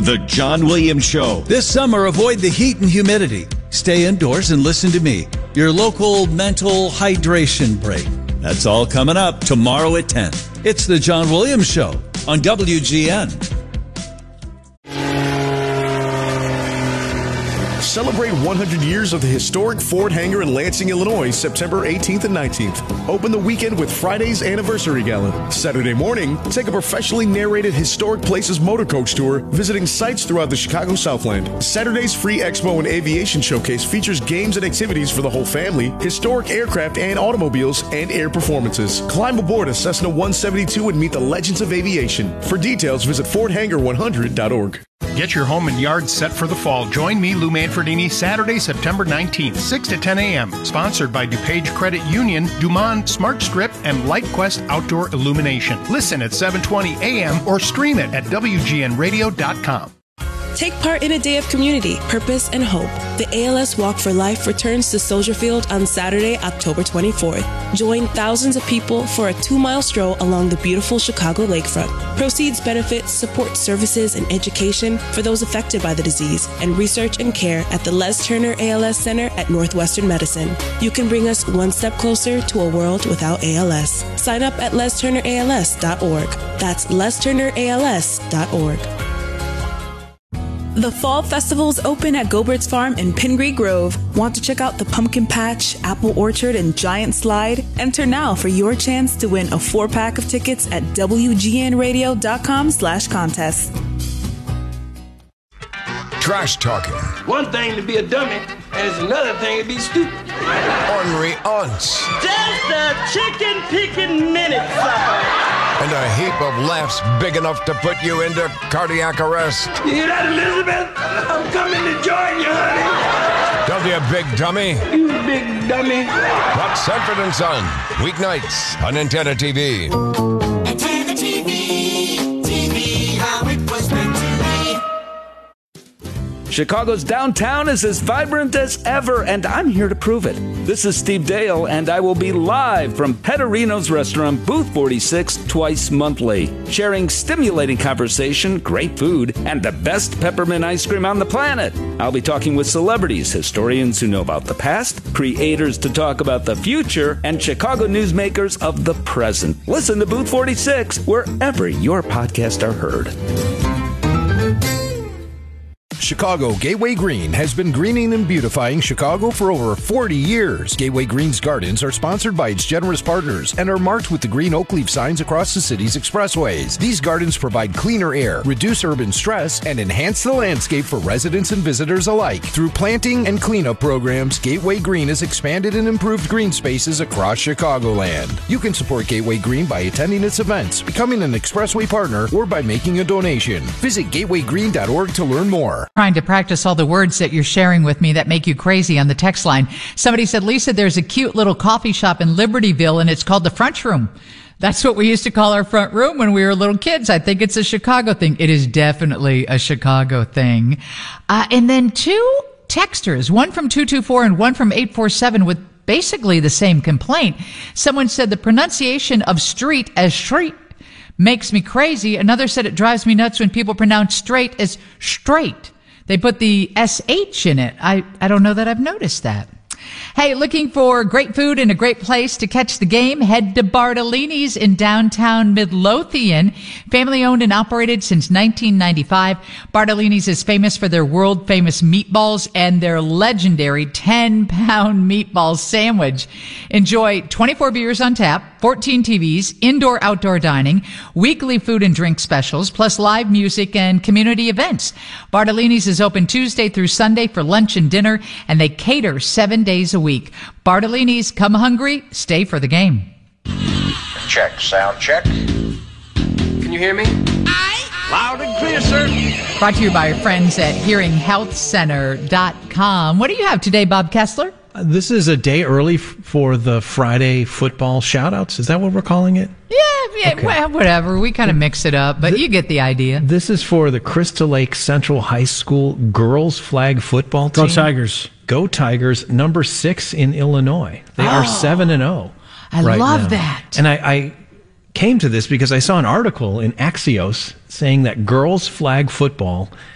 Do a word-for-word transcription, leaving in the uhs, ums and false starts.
The John Williams Show. This summer, avoid the heat and humidity. Stay indoors and listen to me. Your local mental hydration break. That's all coming up tomorrow at ten. It's The John Williams Show on W G N. Celebrate one hundred years of the historic Ford hangar in Lansing, Illinois, September eighteenth and nineteenth. Open the weekend with Friday's Anniversary Gala. Saturday morning, take a professionally narrated Historic Places motor coach tour, visiting sites throughout the Chicago Southland. Saturday's free expo and aviation showcase features games and activities for the whole family, historic aircraft and automobiles, and air performances. Climb aboard a Cessna one seventy-two and meet the legends of aviation. For details, visit ford hangar one hundred dot org. Get your home and yard set for the fall. Join me, Lou Manfredini, Saturday, September nineteenth, six to ten a.m. Sponsored by DuPage Credit Union, Dumont Smart Strip, and LightQuest Outdoor Illumination. Listen at seven twenty a.m. or stream it at W G N radio dot com. Take part in a day of community, purpose, and hope. The A L S Walk for Life returns to Soldier Field on Saturday, October twenty-fourth. Join thousands of people for a two-mile stroll along the beautiful Chicago lakefront. Proceeds benefit support services and education for those affected by the disease and research and care at the Les Turner A L S Center at Northwestern Medicine. You can bring us one step closer to a world without A L S. Sign up at les turner a l s dot org. That's les turner a l s dot org. The Fall Festival's open at Gobert's Farm in Pingree Grove. Want to check out the pumpkin patch, apple orchard, and giant slide? Enter now for your chance to win a four-pack of tickets at W G N radio dot com slash contest. Trash talking. One thing to be a dummy, and it's another thing to be stupid. Ornery aunts. Just a chicken picking minute, supper. And a heap of laughs big enough to put you into cardiac arrest. You hear that, Elizabeth? I'm coming to join you, honey. Don't be a big dummy. You big dummy. Watch Sanford and Son, weeknights on Antenna T V. Antenna T V, T V, how it was meant to be. Chicago's downtown is as vibrant as ever, and I'm here to prove it. This is Steve Dale, and I will be live from Petterino's Restaurant, Booth forty-six, twice monthly, sharing stimulating conversation, great food, and the best peppermint ice cream on the planet. I'll be talking with celebrities, historians who know about the past, creators to talk about the future, and Chicago newsmakers of the present. Listen to Booth forty-six wherever your podcasts are heard. Chicago Gateway Green has been greening and beautifying Chicago for over forty years. Gateway Green's gardens are sponsored by its generous partners and are marked with the green oak leaf signs across the city's expressways. These gardens provide cleaner air, reduce urban stress, and enhance the landscape for residents and visitors alike. Through planting and cleanup programs, Gateway Green has expanded and improved green spaces across Chicagoland. You can support Gateway Green by attending its events, becoming an expressway partner, or by making a donation. Visit gateway green dot org to learn more. Trying to practice all the words that you're sharing with me that make you crazy on the text line. Somebody said, Lisa, there's a cute little coffee shop in Libertyville and it's called the Front Room. That's what we used to call our front room when we were little kids. I think it's a Chicago thing. It is definitely a Chicago thing. Uh, and then two texters, one from two two four and one from eight four seven with basically the same complaint. Someone said the pronunciation of street as street makes me crazy. Another said it drives me nuts when people pronounce straight as straight. They put the S H in it. I, I don't know that I've noticed that. Hey, looking for great food and a great place to catch the game? Head to Bartolini's in downtown Midlothian. Family owned and operated since nineteen ninety-five. Bartolini's is famous for their world famous meatballs and their legendary ten pound meatball sandwich. Enjoy twenty-four beers on tap, fourteen T Vs, indoor outdoor dining, weekly food and drink specials, plus live music and community events. Bartolini's is open Tuesday through Sunday for lunch and dinner, and they cater seven days a week. Bartolini's, come hungry, stay for the game. Check, sound check. Can you hear me? Aye. Loud and clear, sir. Brought to you by our friends at hearing health center dot com. What do you have today, Bob Kessler? Uh, this is a day early f- for the Friday football shout-outs. Is that what we're calling it? Yeah, yeah, okay. Well, whatever. We kind of mix it up, but the, you get the idea. This is for the Crystal Lake Central High School girls flag football team. Go Tigers. Go Tigers, number six in Illinois. They oh, are seven and oh. I right love now. that. And I, I came to this because I saw an article in Axios saying that girls flag football